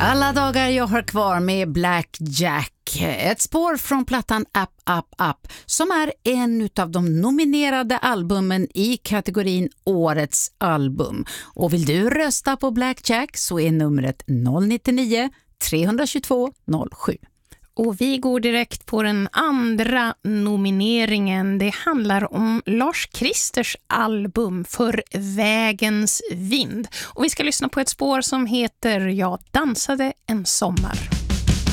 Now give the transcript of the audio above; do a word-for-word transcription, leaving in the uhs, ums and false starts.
Alla dagar jag har kvar med Black Jack. Ett spår från plattan Up, Up, Up som är en av de nominerade albumen i kategorin Årets album. Och vill du rösta på Black Jack så är numret noll nio tre två två noll sju. Och vi går direkt på den andra nomineringen. Det handlar om Lars Kristers album För vägens vind. Och vi ska lyssna på ett spår som heter Jag dansade en sommar.